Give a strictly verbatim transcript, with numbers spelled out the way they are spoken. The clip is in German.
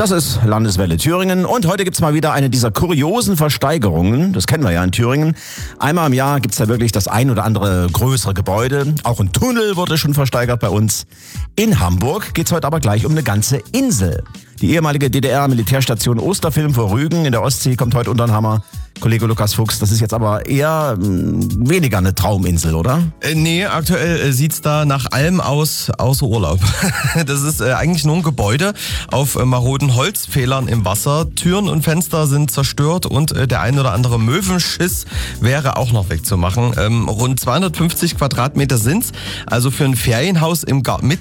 Das ist Landeswelle Thüringen und heute gibt's mal wieder eine dieser kuriosen Versteigerungen. Das kennen wir ja in Thüringen. Einmal im Jahr gibt's da wirklich das ein oder andere größere Gebäude. Auch ein Tunnel wurde schon versteigert bei uns. In Hamburg geht's heute aber gleich um eine ganze Insel. Die ehemalige D D R-Militärstation Osterfilm vor Rügen in der Ostsee kommt heute unter den Hammer. Kollege Lukas Fuchs, das ist jetzt aber eher mh, weniger eine Trauminsel, oder? Äh, nee, aktuell äh, sieht's da nach allem aus, außer Urlaub. Das ist äh, eigentlich nur ein Gebäude auf äh, maroden Holzpfählern im Wasser. Türen und Fenster sind zerstört und äh, der ein oder andere Möwenschiss wäre auch noch wegzumachen. Ähm, rund zweihundertfünfzig Quadratmeter sind's. Also für ein Ferienhaus im Gar- mit